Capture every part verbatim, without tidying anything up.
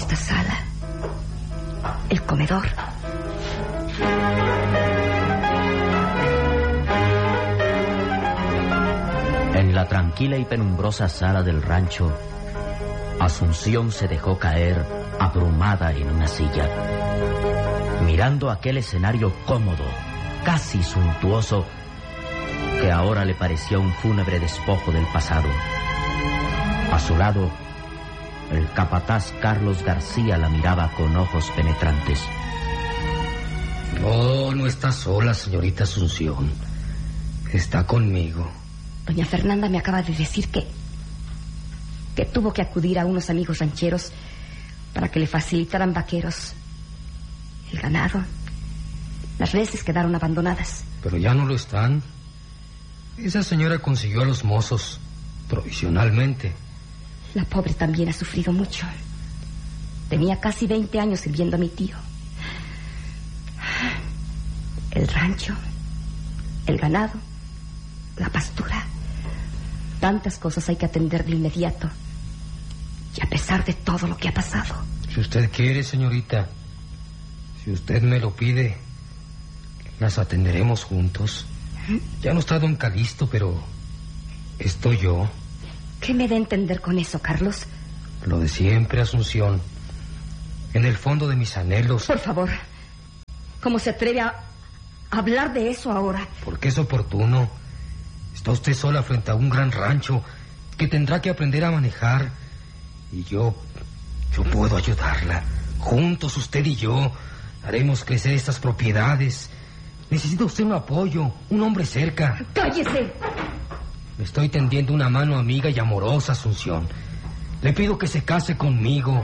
Esta sala, el comedor. En la tranquila y penumbrosa sala del rancho, Asunción se dejó caer abrumada en una silla, mirando aquel escenario cómodo, casi suntuoso, que ahora le parecía un fúnebre despojo del pasado. A su lado, el capataz Carlos García la miraba con ojos penetrantes. No, no está sola, señorita Asunción. Está conmigo. Doña Fernanda me acaba de decir que... que tuvo que acudir a unos amigos rancheros para que le facilitaran vaqueros. El ganado. Las reses quedaron abandonadas. Pero ya no lo están. Esa señora consiguió a los mozos, provisionalmente. La pobre también ha sufrido mucho. Tenía casi veinte años sirviendo a mi tío. El rancho, el ganado, la pastura. Tantas cosas hay que atender de inmediato. Y a pesar de todo lo que ha pasado. Si usted quiere, señorita, si usted me lo pide, las atenderemos juntos. Ya no está don Calixto, pero estoy yo. ¿Qué me da a entender con eso, Carlos? Lo de siempre, Asunción. En el fondo de mis anhelos. Por favor, ¿cómo se atreve a hablar de eso ahora? Porque es oportuno. Está usted sola frente a un gran rancho que tendrá que aprender a manejar. Y yo, yo puedo ayudarla. Juntos, usted y yo, haremos crecer estas propiedades. Necesita usted un apoyo, un hombre cerca. ¡Cállese! Le estoy tendiendo una mano amiga y amorosa, Asunción. Le pido que se case conmigo.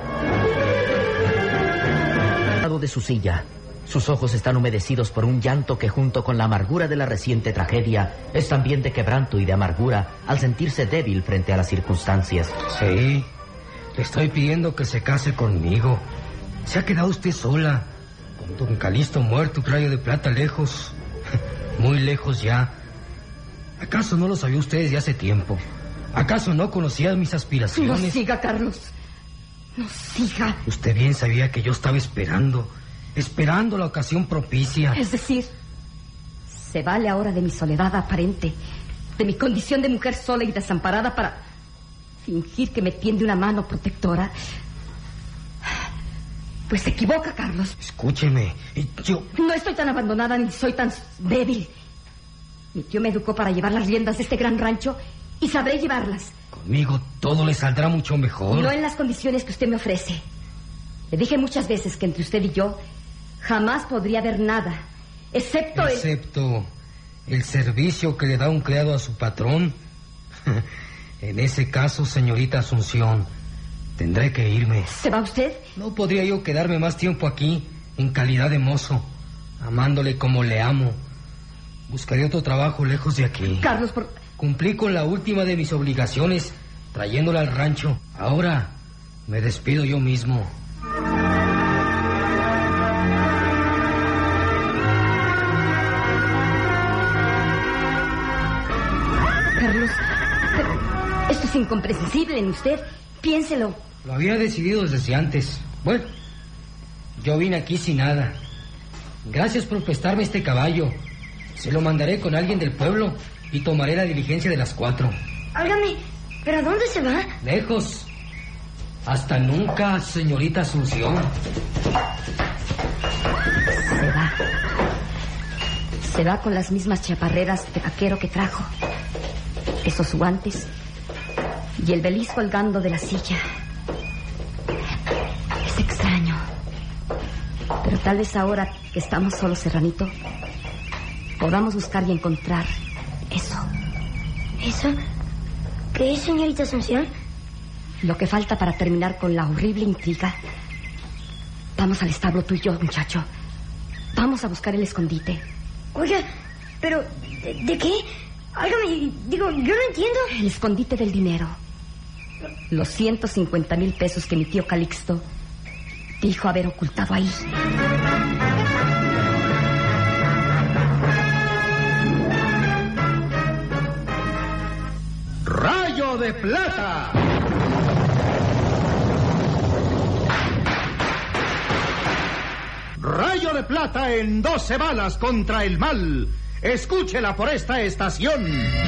Al lado de su silla, sus ojos están humedecidos por un llanto que, junto con la amargura de la reciente tragedia, es también de quebranto y de amargura al sentirse débil frente a las circunstancias. Sí, le estoy pidiendo que se case conmigo. Se ha quedado usted sola, con don Calixto muerto y Rayo de Plata lejos, muy lejos ya. ¿Acaso no lo sabía usted desde hace tiempo? ¿Acaso no conocía mis aspiraciones? No siga, Carlos. No siga. Usted bien sabía que yo estaba esperando, esperando la ocasión propicia. Es decir, se vale ahora de mi soledad aparente, de mi condición de mujer sola y desamparada para fingir que me tiende una mano protectora. Pues se equivoca, Carlos. Escúcheme, yo... No estoy tan abandonada ni soy tan débil. Mi tío me educó para llevar las riendas de este gran rancho y sabré llevarlas. Conmigo todo le saldrá mucho mejor. No en las condiciones que usted me ofrece. Le dije muchas veces que entre usted y yo jamás podría haber nada, excepto... Excepto el, el servicio que le da un criado a su patrón. En ese caso, señorita Asunción, tendré que irme. ¿Se va usted? No podría yo quedarme más tiempo aquí, en calidad de mozo, amándole como le amo. Buscaré otro trabajo lejos de aquí. Carlos, por... Cumplí con la última de mis obligaciones, trayéndola al rancho. Ahora me despido yo mismo. Carlos, pero esto es incomprensible en usted. Piénselo. Lo había decidido desde antes. Bueno, yo vine aquí sin nada. Gracias por prestarme este caballo. Se lo mandaré con alguien del pueblo y tomaré la diligencia de las cuatro. Óigame, ¿pero a dónde se va? Lejos. Hasta nunca, señorita Asunción. Se va. Se va con las mismas chaparreras de vaquero que trajo. Esos guantes y el beliz colgando de la silla. Es extraño. Pero tal vez ahora que estamos solos, Serranito, podamos buscar y encontrar eso. ¿Eso? ¿Qué es, señorita Asunción? Lo que falta para terminar con la horrible intriga. Vamos al establo tú y yo, muchacho. Vamos a buscar el escondite. Oiga, pero ¿de, de qué? Óigame, digo, yo no entiendo. El escondite del dinero. Los ciento cincuenta mil pesos que mi tío Calixto dijo haber ocultado ahí. ¡Rayo de Plata! de plata en doce balas contra el mal. Escúchela por esta estación.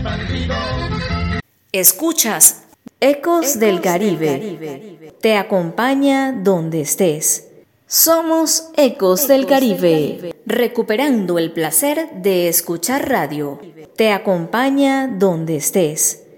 Escuchas Ecos, Ecos del Caribe. del Caribe. Te acompaña donde estés. Somos Ecos, Ecos del, Caribe, del Caribe, recuperando el placer de escuchar radio. Te acompaña donde estés.